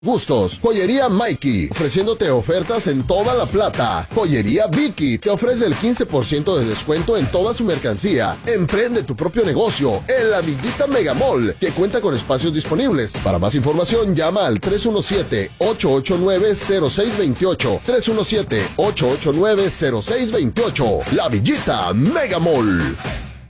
Gustos, Joyería Mikey, ofreciéndote ofertas en toda La Plata. Joyería Vicky, te ofrece el 15% de descuento en toda su mercancía. Emprende tu propio negocio en la Villita Megamall, que cuenta con espacios disponibles. Para más información, llama al 317-889-0628. 317-889-0628. La Villita Megamall.